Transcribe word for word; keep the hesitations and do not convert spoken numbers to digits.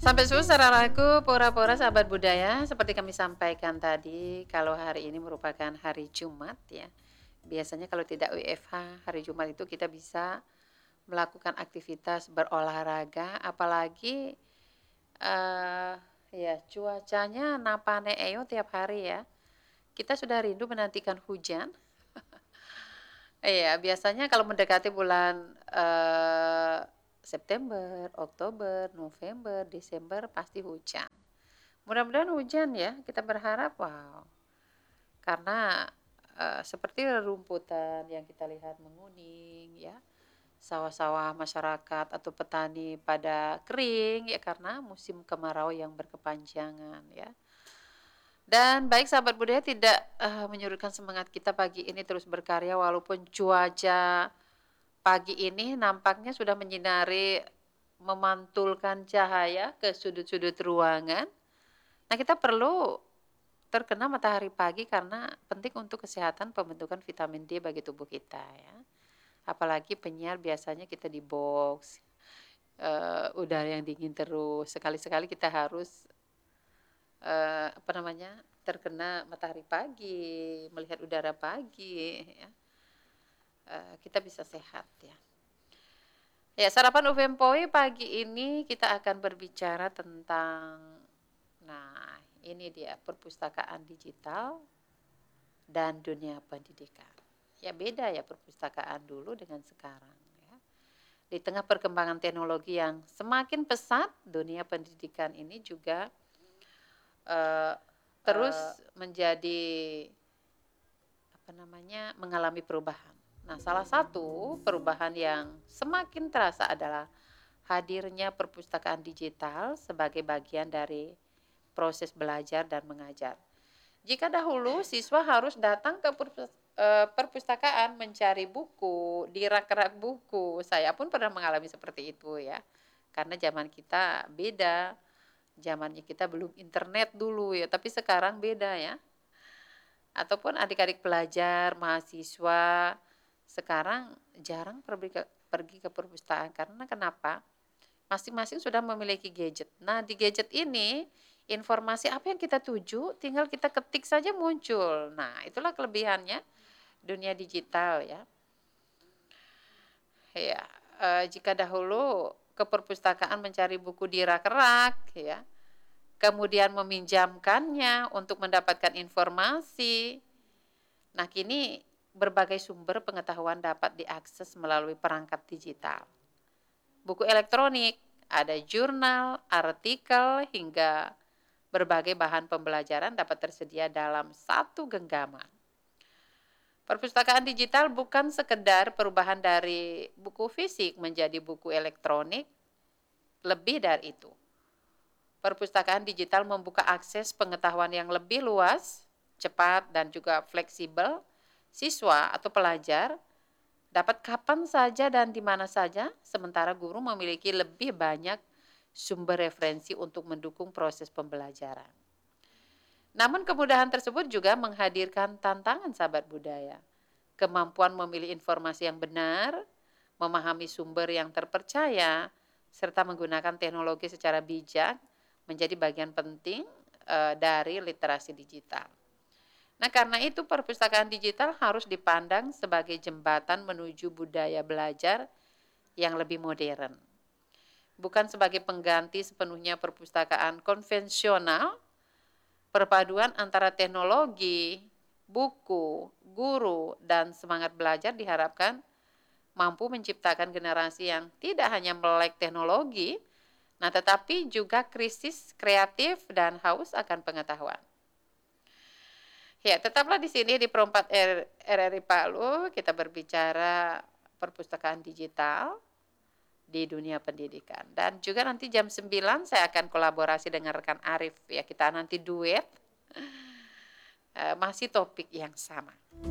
Sampai susu sararaku, pora-pora sahabat budaya, seperti kami sampaikan tadi, kalau hari ini merupakan hari Jumat ya. Biasanya kalau tidak W F H, hari Jumat itu kita bisa melakukan aktivitas berolahraga, apalagi eh ya cuacanya napane eyo tiap hari ya. Kita sudah rindu menantikan hujan. Iya, biasanya kalau mendekati bulan eh, September, Oktober, November, Desember pasti hujan. Mudah-mudahan hujan ya, kita berharap wow. Karena eh, seperti rumputan yang kita lihat menguning ya, sawah-sawah masyarakat atau petani pada kering ya karena musim kemarau yang berkepanjangan ya. Dan baik sahabat budaya tidak eh, menyurutkan semangat kita pagi ini terus berkarya walaupun cuaca pagi ini nampaknya sudah menyinari memantulkan cahaya ke sudut-sudut ruangan. Nah, kita perlu terkena matahari pagi karena penting untuk kesehatan pembentukan vitamin D bagi tubuh kita ya. Apalagi penyiar biasanya kita di box, eh, udara yang dingin terus. Sekali-sekali kita harus eh, apa namanya terkena matahari pagi, melihat udara pagi, ya. Eh, kita bisa sehat ya. Ya, sarapan U V M P O I pagi ini kita akan berbicara tentang, nah ini dia perpustakaan digital dan dunia pendidikan. Ya beda ya perpustakaan dulu dengan sekarang. Ya. Di tengah perkembangan teknologi yang semakin pesat, dunia pendidikan ini juga uh, terus menjadi apa namanya mengalami perubahan. Nah, salah satu perubahan yang semakin terasa adalah hadirnya perpustakaan digital sebagai bagian dari proses belajar dan mengajar. Jika dahulu siswa harus datang ke perpustakaan mencari buku, di rak-rak buku, saya pun pernah mengalami seperti itu ya. Karena zaman kita beda, zamannya kita belum internet dulu ya, tapi sekarang beda ya. Ataupun adik-adik pelajar, mahasiswa sekarang jarang pergi ke, pergi ke perpustakaan karena kenapa? Masing-masing sudah memiliki gadget. Nah, di gadget ini informasi apa yang kita tuju tinggal kita ketik saja muncul. Nah, itulah kelebihannya dunia digital ya. Ya, eh, jika dahulu ke perpustakaan mencari buku di rak-rak ya, kemudian meminjamkannya untuk mendapatkan informasi. Nah, kini berbagai sumber pengetahuan dapat diakses melalui perangkat digital. Buku elektronik, ada jurnal, artikel, hingga berbagai bahan pembelajaran dapat tersedia dalam satu genggaman. Perpustakaan digital bukan sekedar perubahan dari buku fisik menjadi buku elektronik, lebih dari itu. Perpustakaan digital membuka akses pengetahuan yang lebih luas, cepat, dan juga fleksibel. Siswa atau pelajar dapat kapan saja dan di mana saja, sementara guru memiliki lebih banyak sumber referensi untuk mendukung proses pembelajaran. Namun kemudahan tersebut juga menghadirkan tantangan sahabat budaya. Kemampuan memilih informasi yang benar, memahami sumber yang terpercaya, serta menggunakan teknologi secara bijak menjadi bagian penting e, dari literasi digital. Nah, karena itu perpustakaan digital harus dipandang sebagai jembatan menuju budaya belajar yang lebih modern. Bukan sebagai pengganti sepenuhnya perpustakaan konvensional, perpaduan antara teknologi, buku, guru, dan semangat belajar diharapkan mampu menciptakan generasi yang tidak hanya melek teknologi, nah tetapi juga krisis kreatif dan haus akan pengetahuan. Ya, tetaplah di sini di Perempat R R I Palu, kita berbicara perpustakaan digital di dunia pendidikan. Dan juga nanti jam sembilan saya akan kolaborasi dengan rekan Arif ya, kita nanti duet. Uh, masih topik yang sama.